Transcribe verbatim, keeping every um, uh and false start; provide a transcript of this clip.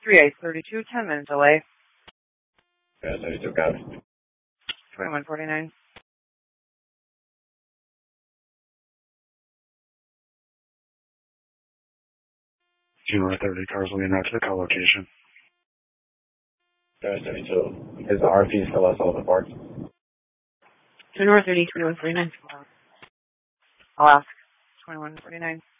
three eight thirty-two, ten minute delay. Yeah, thirty-two, got it. twenty-one forty-nine. January thirty, cars will be in route to the call location. January thirty-two. Is the R P still at Sullivan Park? January thirty, twenty-one forty-nine. I'll ask. twenty-one forty-nine.